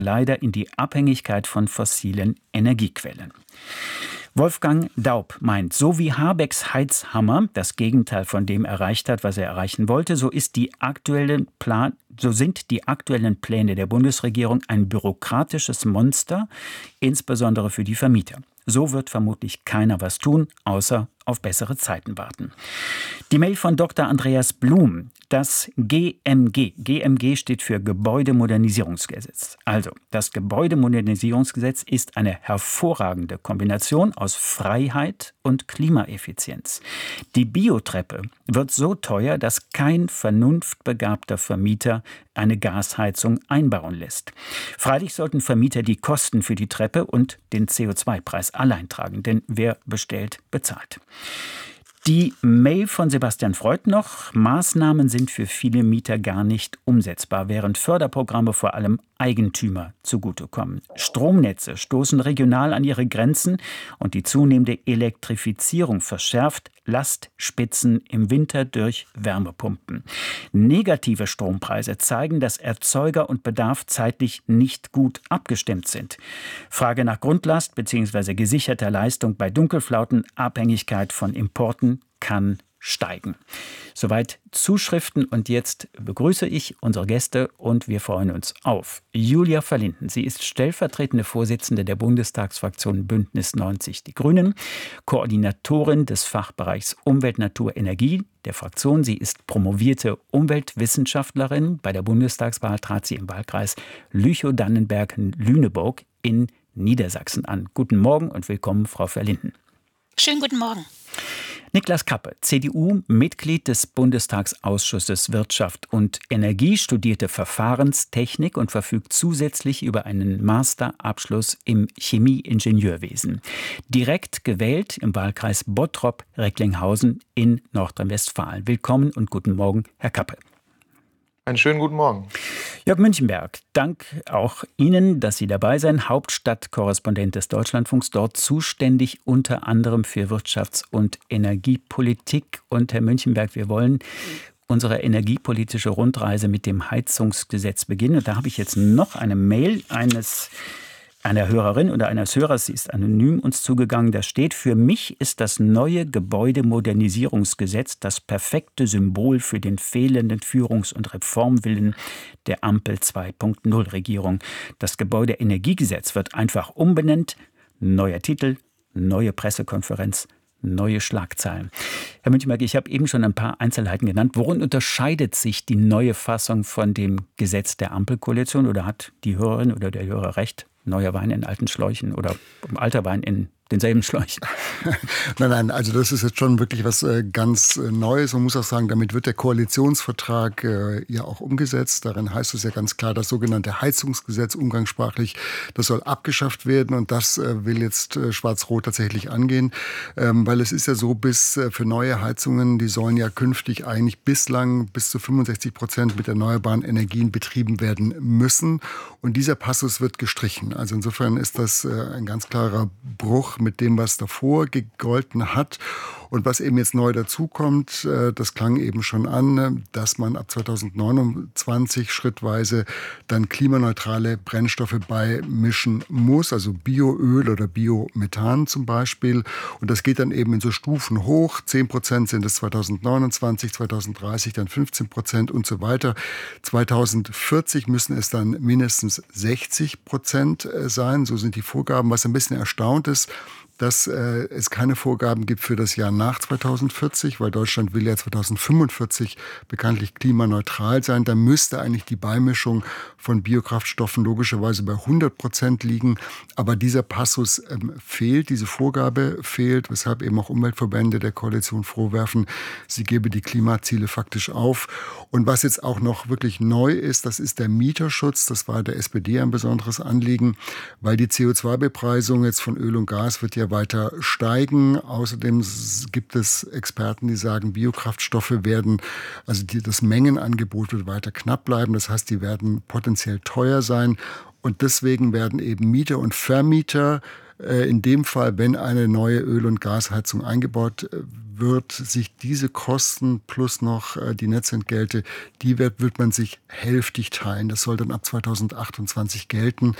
leider in die Abhängigkeit von fossilen Energiequellen. Wolfgang Daub meint, so wie Habecks Heizhammer das Gegenteil von dem erreicht hat, was er erreichen wollte, so sind die aktuellen Pläne der Bundesregierung ein bürokratisches Monster, insbesondere für die Vermieter. So wird vermutlich keiner was tun, außer auf bessere Zeiten warten. Die Mail von Dr. Andreas Blum, das GMG steht für Gebäudemodernisierungsgesetz. Also, das Gebäudemodernisierungsgesetz ist eine hervorragende Kombination aus Freiheit und Klimaeffizienz. Die Biotreppe wird so teuer, dass kein vernunftbegabter Vermieter eine Gasheizung einbauen lässt. Freilich sollten Vermieter die Kosten für die Treppe und den CO2-Preis allein tragen, denn wer bestellt, bezahlt. Die Mail von Sebastian Freud noch. Maßnahmen sind für viele Mieter gar nicht umsetzbar, während Förderprogramme vor allem Eigentümer zugutekommen. Stromnetze stoßen regional an ihre Grenzen und die zunehmende Elektrifizierung verschärft Lastspitzen im Winter durch Wärmepumpen. Negative Strompreise zeigen, dass Erzeuger und Bedarf zeitlich nicht gut abgestimmt sind. Frage nach Grundlast bzw. gesicherter Leistung bei Dunkelflauten, Abhängigkeit von Importen kann steigen. Soweit Zuschriften und jetzt begrüße ich unsere Gäste und wir freuen uns auf Julia Verlinden. Sie ist stellvertretende Vorsitzende der Bundestagsfraktion Bündnis 90 Die Grünen, Koordinatorin des Fachbereichs Umwelt, Natur, Energie der Fraktion. Sie ist promovierte Umweltwissenschaftlerin. Bei der Bundestagswahl trat sie im Wahlkreis Lüchow-Dannenberg-Lüneburg in Niedersachsen an. Guten Morgen und willkommen, Frau Verlinden. Schönen guten Morgen. Niklas Kappe, CDU, Mitglied des Bundestagsausschusses Wirtschaft und Energie, studierte Verfahrenstechnik und verfügt zusätzlich über einen Masterabschluss im Chemieingenieurwesen. Direkt gewählt im Wahlkreis Bottrop-Recklinghausen in Nordrhein-Westfalen. Willkommen und guten Morgen, Herr Kappe. Einen schönen guten Morgen. Jörg Münchenberg, Dank auch Ihnen, dass Sie dabei sind. Hauptstadtkorrespondent des Deutschlandfunks, dort zuständig unter anderem für Wirtschafts- und Energiepolitik. Und Herr Münchenberg, wir wollen unsere energiepolitische Rundreise mit dem Heizungsgesetz beginnen. Und da habe ich jetzt noch eine Mail einer Hörerin oder eines Hörers, sie ist anonym uns zugegangen, da steht: Für mich ist das neue Gebäudemodernisierungsgesetz das perfekte Symbol für den fehlenden Führungs- und Reformwillen der Ampel 2.0-Regierung. Das Gebäudeenergiegesetz wird einfach umbenannt, neuer Titel, neue Pressekonferenz, neue Schlagzeilen. Herr Münchenberg, ich habe eben schon ein paar Einzelheiten genannt. Worin unterscheidet sich die neue Fassung von dem Gesetz der Ampelkoalition? Oder hat die Hörerin oder der Hörer recht? Neuer Wein in alten Schläuchen oder alter Wein in denselben Schläuchen? Nein, also das ist jetzt schon wirklich was ganz Neues. Man muss auch sagen, damit wird der Koalitionsvertrag ja auch umgesetzt. Darin heißt es ja ganz klar, das sogenannte Heizungsgesetz umgangssprachlich, das soll abgeschafft werden und das will jetzt Schwarz-Rot tatsächlich angehen. Weil es ist ja so, für neue Heizungen, die sollen ja künftig eigentlich bislang bis zu 65% mit erneuerbaren Energien betrieben werden müssen. Und dieser Passus wird gestrichen. Also insofern ist das ein ganz klarer Bruch mit dem, was davor gegolten hat. Und was eben jetzt neu dazukommt, das klang eben schon an, dass man ab 2029 schrittweise dann klimaneutrale Brennstoffe beimischen muss, also Bioöl oder Biomethan zum Beispiel. Und das geht dann eben in so Stufen hoch. 10% sind es 2029, 2030 dann 15% und so weiter. 2040 müssen es dann mindestens 60% sein. So sind die Vorgaben. Was ein bisschen erstaunt ist, dass es keine Vorgaben gibt für das Jahr nach 2040, weil Deutschland will ja 2045 bekanntlich klimaneutral sein. Da müsste eigentlich die Beimischung von Biokraftstoffen logischerweise bei 100% liegen. Aber dieser Passus fehlt, diese Vorgabe fehlt, weshalb eben auch Umweltverbände der Koalition vorwerfen, sie gebe die Klimaziele faktisch auf. Und was jetzt auch noch wirklich neu ist, das ist der Mieterschutz. Das war der SPD ein besonderes Anliegen, weil die CO2-Bepreisung jetzt von Öl und Gas wird ja weiter steigen. Außerdem gibt es Experten, die sagen, Biokraftstoffe das Mengenangebot wird weiter knapp bleiben. Das heißt, die werden potenziell teuer sein. Und deswegen werden eben Mieter und Vermieter In dem Fall, wenn eine neue Öl- und Gasheizung eingebaut wird, sich diese Kosten plus noch die Netzentgelte, wird man sich hälftig teilen. Das soll dann ab 2028 gelten.